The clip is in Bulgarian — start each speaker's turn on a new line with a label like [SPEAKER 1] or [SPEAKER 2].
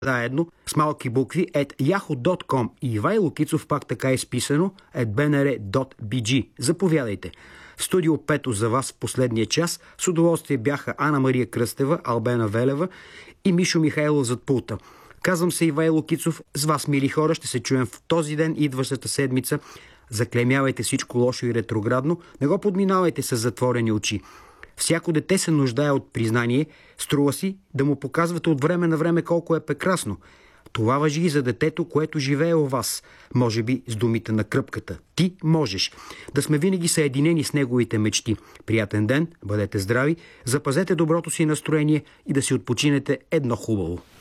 [SPEAKER 1] заедно с малки букви @yahoo.com и Ивайло Кицов пак така изписано @bnr.bg. Заповядайте. В студио 5 за вас в последния час с удоволствие бяха Ана Мария Кръстева, Албена Велева и Мишо Михайлов зад пулта. Казвам се Ивайло Кицов. С вас, мили хора, ще се чуем в този ден, идващата седмица. Заклемявайте всичко лошо и ретроградно. Не го подминавайте с затворени очи. Всяко дете се нуждае от признание. Струва си да му показвате от време на време колко е прекрасно. Това важи и за детето, което живее у вас. Може би с думите на кръпката. Ти можеш. Да сме винаги съединени с неговите мечти. Приятен ден, бъдете здрави, запазете доброто си настроение и да си отпочинете едно хубаво.